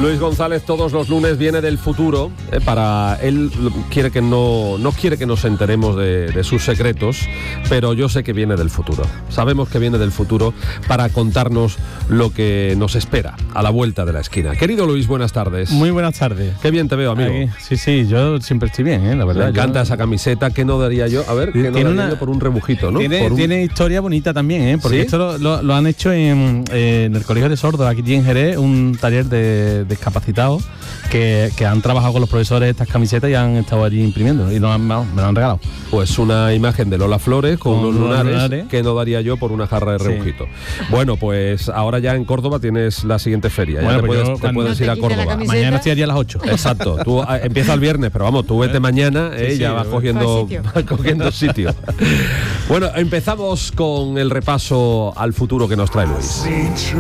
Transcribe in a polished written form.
Luis González todos los lunes viene del futuro. Para él quiere que no quiere que nos enteremos de sus secretos, pero yo sé que viene del futuro. Sabemos que viene del futuro para contarnos lo que nos espera a la vuelta de la esquina. Querido Luis, buenas tardes. Muy buenas tardes. Qué bien te veo, amigo. Sí, yo siempre estoy bien, la verdad. Me encanta esa camiseta. ¿Qué no daría yo? A ver, ¿qué no daría yo por un rebujito, no? Tiene historia bonita también, porque ¿sí? Esto lo han hecho en el Colegio de Sordos, aquí en Jerez, un taller de discapacitados que han trabajado con los profesores estas camisetas y han estado allí imprimiendo y me lo han regalado. Pues una imagen de Lola Flores con unos lunares que no daría yo por una jarra de rebujito. Sí. Bueno, pues ahora ya en Córdoba tienes la siguiente feria. Bueno, ya te puedes ir a Córdoba. Mañana estoy allí a las 8. Exacto. Tú empieza el viernes, pero vamos, tú vete mañana, ya vas cogiendo sitio. Bueno, empezamos con el repaso al futuro que nos trae Luis.